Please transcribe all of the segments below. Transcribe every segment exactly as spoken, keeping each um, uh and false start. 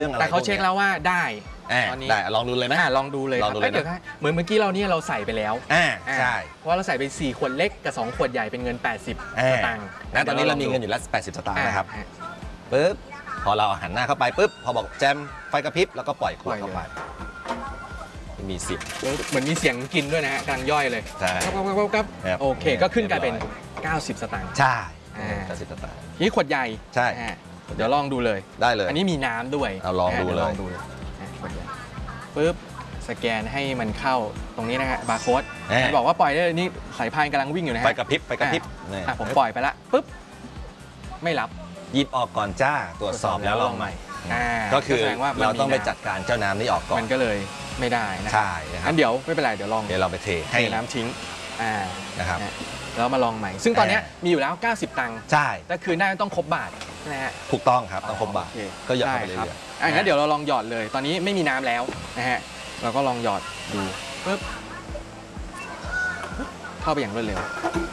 แต่เขาเช็คแล้วว่าได้ตอนนี้ได้ลองดูเลยไหมลองดูเลยครับเดี๋ยวเหมือนเมื่อกี้เราเนี่ยเราใส่ไปแล้วอ่าใช่เพราะเราใส่ไปสี่ขวดเล็กกับสองขวดใหญ่เป็นเงินแปดสิบสตางค์นะตอนนี้เรามีเงินอยู่แล้วแปดสิบสตางค์นะครับปึ๊บพอเราหันหน้าเข้าไปปุ๊บพอบอกแจมไฟกระพริบแล้วก็ปล่อยขวดเข้าไปมีเสียงเหมือนมีเสียงกินด้วยนะฮะกลางย่อยเลยใช่ครับโอเคก็ขึ้นกลายเป็นเก้าสิบสตางค์ใช่เก้าสิบสตางค์นี่ขวดใหญ่ใช่เดี๋ยวลองดูเลยได้เลยอันนี้มีน้ำด้วยเอาลองดูเลยปึ๊บสแกนให้มันเข้าตรงนี้นะฮะบาร์โค้ดบอกว่าปล่อยได้เลยนี่สายพานกำลังวิ่งอยู่นะฮะไปกระพริบไปกระพริบผมปล่อยไปละปึ๊บไม่รับหยิบออกก่อนจ้าตรวจสอบแล้วลองใหม่ก็คือเราต้องไปจัดการเจ้าน้ำนี้ออกก่อนมันก็เลยไม่ได้นะใช่งั้นเดี๋ยวไม่เป็นไรเดี๋ยวลองเดี๋ยวเราไปเทให้น้ำทิ้งนะครับแล้วมาลองใหม่ซึ่งตอนนี้มีอยู่แล้วเก้าสิบตังค์ใช่แต่คืนได้ต้องครบบาทนะฮะถูกต้องครับต้องครบบาทก็หยอดไปเรื่อยๆอ่ะงั้นเดี๋ยวเราลองหยอดเลยตอนนี้ไม่มีน้ำแล้วนะฮะเราก็ลองหยอดดูปึ๊บเข้าไปอย่างรวดเร็ว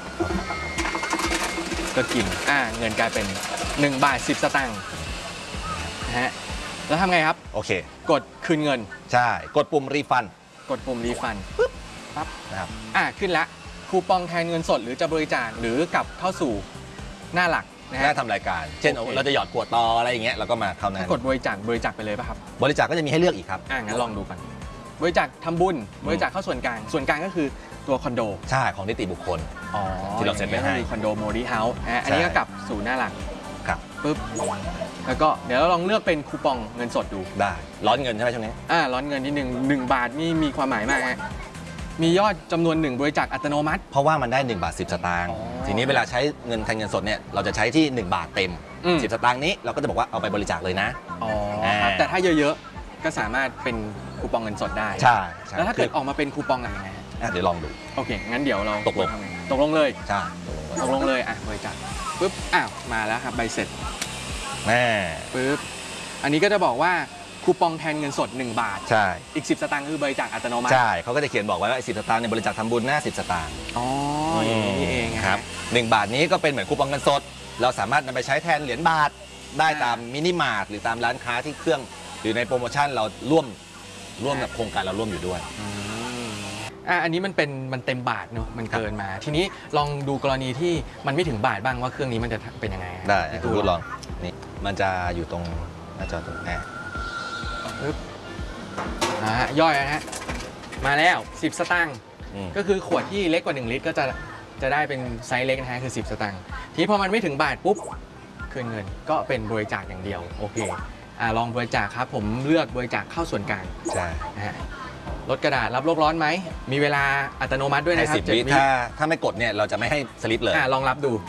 ก็กินอ่าเงินกลายเป็นหนึ่งบาทสิบสตางค์นะฮะแล้วทำไงครับโอเคกดคืนเงินใช่กดปุ่มรีฟันกดปุ่มรีฟันปึ๊บปั๊บนะครับอ่าขึ้นละคูปองแทนเงินสดหรือจะบริจาคหรือกลับเข้าสู่หน้าหลักนะฮะทำรายการเช่นเราจะหยอดขวดต่ออะไรอย่างเงี้ยเราก็มาเข้าหน้ากดบริจาคบริจาคไปเลยป่ะครับบริจาคก็จะมีให้เลือกอีกครับอ่างั้นลองดูกันบริจาคทำบุญบริจาคเข้าส่วนกลางส่วนกลางก็คือตัวคอนโดใช่ของนิติบุคคลที่เราเซ็นไปให้คอนโดโมดิเฮาส์อันนี้ก็กลับสู่หน้าหลักครับปึ๊บแล้วก็เดี๋ยวเราลองเลือกเป็นคูปองเงินสดดูได้ร้อนเงินใช่ไหมช่วงนี้อ่าร้อนเงินที่หนึ่งหนึ่งบาทนี่มีความหมายมากฮะมียอดจำนวนหนึ่งบริจาคอัตโนมัติเพราะว่ามันได้หนึ่งบาทสิบสตางค์ทีนี้เวลาใช้เงินแทนเงินสดเนี่ยเราจะใช้ที่หนึ่งบาทเต็มสิบสตางค์นี้เราก็จะบอกว่าเอาไปบริจาคเลยนะอ๋อแต่ถ้าเยอะๆก็สามารถเป็นคูปองเงินสดได้ใช่แล้วถ้าเกิดออกมาเป็นคูปองอะไรยังไงเดี๋ยวลองดูโอเคงั้นเดี๋ยวเราตกลงตกลงเลยใช่ตกลงเลยอ่ะบริจาคปึ๊บอ้าวมาแล้วครับใบเสร็จแม่ปึ๊บอันนี้ก็จะบอกว่าคูปองแทนเงินสดหนึ่งบาทใช่อีกสิบสตางค์คือบริจาคอัตโนมัติใช่เขาก็จะเขียนบอกไว้ว่าสิบสตางค์ในบริจาคทำบุญหน้าสิบสตางค์อ๋ออย่างนี้เองครับหนึ่งบาทนี้ก็เป็นเหมือนคูปองเงินสดเราสามารถนำไปใช้แทนเหรียญบาทได้ตามมินิมาร์ทหรือตามร้านค้าที่เครื่องหรือในโปรโมชั่นเราร่วมร่วมกับโครงการเราร่วมอยู่ด้วยอ่ะอันนี้มันเป็นมันเต็มบาทเนอะมันเกินมาทีนี้ลองดูกรณีที่มันไม่ถึงบาทบ้างว่าเครื่องนี้มันจะเป็นยังไงได้ดูลองนี่มันจะอยู่ตรงหน้าจอตรงแอร์ปึ๊บอ่าย่อยนะฮะมาแล้วสิบสตางค์ก็คือขวดที่เล็กกว่าหนึ่งลิตรก็จะจะได้เป็นไซส์เล็กนะฮะคือสิบสตางค์ทีนี้พอมันไม่ถึงบาทปุ๊บคืนเงินก็เป็นบริจาคอย่างเดียวโอเคอ่าลองบริจาคครับผมเลือกบริจาคเข้าส่วนกลางใช่นะฮะลดกระดาษรับโลกร้อนไหมมีเวลาอัตโนมัติด้วยนะครับสิบวิถ้าถ้าไม่กดเนี่ยเราจะไม่ให้สลิปเลยอ่าลองรับดู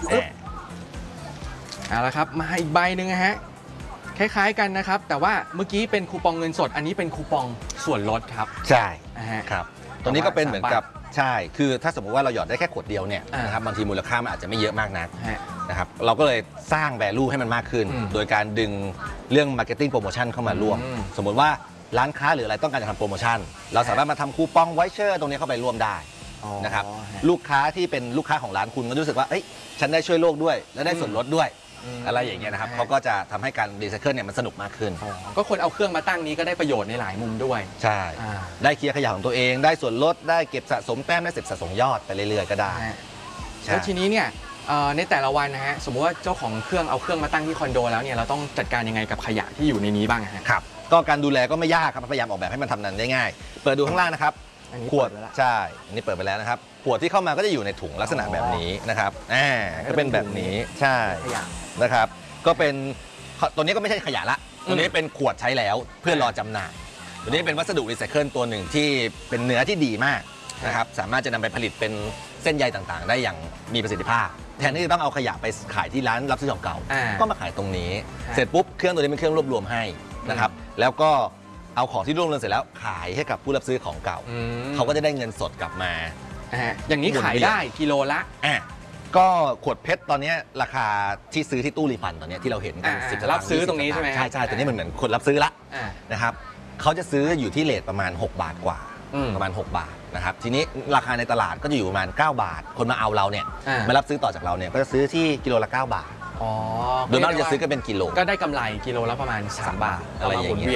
เอาละครับมาอีกใบหนึ่งนะฮะคล้ายๆกันนะครับแต่ว่าเมื่อกี้เป็นคูปองเงินสดอันนี้เป็นคูปองส่วนลดครับใช่ครับตรงนี้ก็เป็นเหมือนกับใช่คือถ้าสมมติว่าเราหยอดได้แค่ขวดเดียวเนี่ยนะครับบางทีมูลค่ามันอาจจะไม่เยอะมากนักนะครับเราก็เลยสร้าง value ให้มันมากขึ้นโดยการดึงเรื่อง marketing promotion เข้ามาร่วมสมมติว่าร้านค้าหรืออะไรต้องการจะทำโปรโมชั่นเราสามารถมาทำคูปองไวเชอร์ตรงนี้เข้าไปร่วมได้นะครับลูกค้าที่เป็นลูกค้าของร้านคุณก็รู้สึกว่าเอ้ยฉันได้ช่วยโลกด้วยและได้ส่วนลดด้วยอะไรอย่างเงี้ยนะครับเขาก็จะทำให้การรีไซเคิลเนี่ยมันสนุกมากขึ้นก็คนเอาเครื่องมาตั้งนี้ก็ได้ประโยชน์ในหลายมุมด้วยใช่ได้เคลียร์ขยะของตัวเองได้ส่วนลดได้เก็บสะสมแต้มได้เสร็จสะสมยอดไปเรื่อยๆก็ได้แล้วทีนี้เนี่ยในแต่ละวันนะฮะสมมติว่าเจ้าของเครื่องเอาเครื่องมาตั้งที่คอนโดแล้วเนี่ยเราต้องจัดการยังไงกับขยะที่อยู่ในนี้บ้างครับก็การดูแลก็ไม่ยากครับพยายามออกแบบให้มันทำนั้นได้ง่ายเปิดดูข้างล่างนะครับขวดใช่อันนี้เปิดไปแล้วนะครับขวดที่เข้ามาก็จะอยู่ในถุงลักษณะแบบนี้นะครับอ่าก็เป็นแบบนี้ใช่นะครับก็เป็นตัวนี้ก็ไม่ใช่ขยะละตัวนี้เป็นขวดใช้แล้วเพื่อรอจำหน่ายตัวนี้เป็นวัสดุรีไซเคิลตัวหนึ่งที่เป็นเนื้อที่ดีมากนะครับสามารถจะนำไปผลิตเป็นเส้นใยต่างๆได้อย่างมีประสิทธิภาพแทนที่จะต้องเอาขยะไปขายที่ร้านรับซื้อของเก่าก็มาขายตรงนี้เสร็จปุ๊บเครื่องตัวนี้เป็นเครื่องรวบรวมให้นะครับแล้วก็เอาของที่รวบรวมเสร็จแล้วขายให้กับผู้รับซื้อของเก่าเขาก็จะได้เงินสดกลับมาอย่างนี้ขายได้กิโลละก็ขวดเพชรตอนนี้ราคาที่ซื้อที่ตู้รีฟันตอนนี้ที่เราเห็นกันสิบรับซื้อตรงนี้ใช่ไหมใช่ใช่ตัวนี้มันเหมือนคนรับซื้อละนะครับเขาจะซื้ออยู่ที่เรทประมาณหกบาทกว่าประมาณหกบาทนะครับทีนี้ราคาในตลาดก็จะอยู่ประมาณเก้าบาทคนมาเอาเราเนี่ยมารับซื้อต่อจากเราเนี่ยก็จะซื้อที่กิโลละเก้าบาทโดยมากเราจะซื้อกันเป็นกิโลก็ได้กำไรกิโลละประมาณสามบาทอะไรอย่างเงี้ย